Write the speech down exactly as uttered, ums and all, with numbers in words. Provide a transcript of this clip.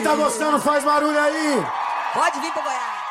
tá gostando, faz barulho aí. Pode vir pro Goiás.